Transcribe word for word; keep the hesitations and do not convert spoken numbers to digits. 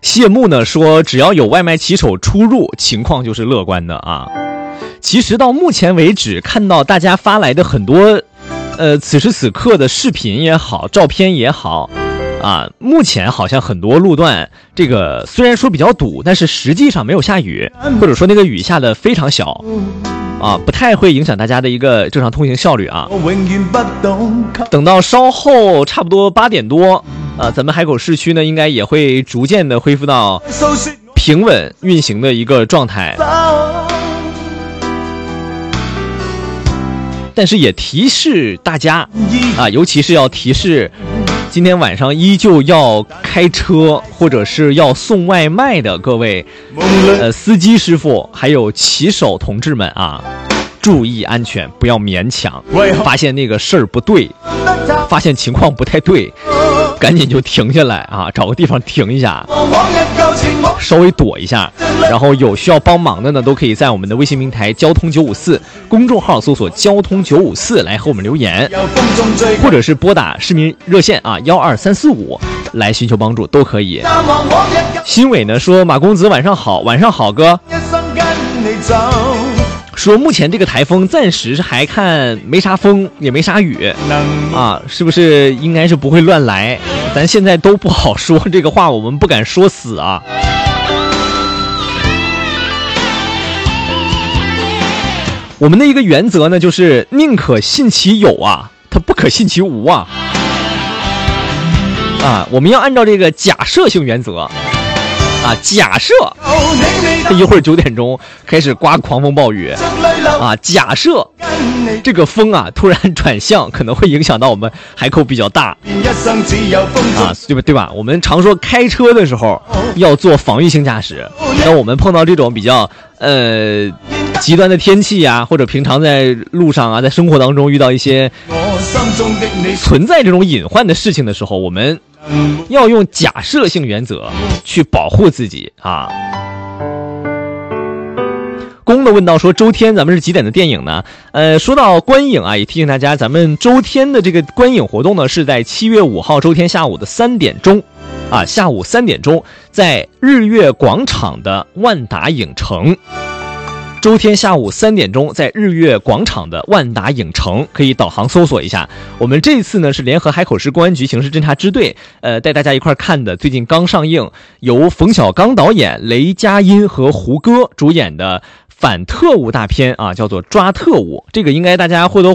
谢幕呢说，只要有外卖骑手出入，情况就是乐观的啊。其实到目前为止，看到大家发来的很多，呃，此时此刻的视频也好，照片也好，啊，目前好像很多路段，这个虽然说比较堵，但是实际上没有下雨，或者说那个雨下的非常小，啊，不太会影响大家的一个正常通行效率啊。等到稍后差不多八点多，啊，咱们海口市区呢，应该也会逐渐的恢复到平稳运行的一个状态。但是也提示大家啊，尤其是要提示今天晚上依旧要开车或者是要送外卖的各位呃司机师傅还有骑手同志们啊，注意安全，不要勉强，发现那个事儿不对，发现情况不太对，赶紧就停下来啊，找个地方停一下，稍微躲一下，然后有需要帮忙的呢，都可以在我们的微信平台交通九五四公众号搜索交通九五四来和我们留言，或者是拨打市民热线啊幺二三四五来寻求帮助都可以。新伟呢说，马公子晚上好。晚上好哥。说目前这个台风暂时还看没啥风也没啥雨啊，是不是应该是不会乱来，咱现在都不好说，这个话我们不敢说死啊。我们的一个原则呢，就是宁可信其有啊，它不可信其无啊。啊，我们要按照这个假设性原则啊，假设一会儿九点钟开始刮狂风暴雨啊，假设这个风啊突然转向，可能会影响到我们海口比较大啊，对吧？对吧？我们常说开车的时候要做防御性驾驶，那我们碰到这种比较呃极端的天气啊，或者平常在路上啊，在生活当中遇到一些存在这种隐患的事情的时候，我们要用假设性原则去保护自己啊。公的问到说，周天咱们是几点的电影呢？呃，说到观影啊，也提醒大家，咱们周天的这个观影活动呢，是在七月五号周天下午的三点钟，啊，下午三点钟，在日月广场的万达影城。周天下午三点钟，在日月广场的万达影城，可以导航搜索一下。我们这次呢是联合海口市公安局刑事侦查支队，呃，带大家一块看的最近刚上映，由冯小刚导演、雷佳音和胡歌主演的反特务大片啊，叫做《抓特务》。这个应该大家或多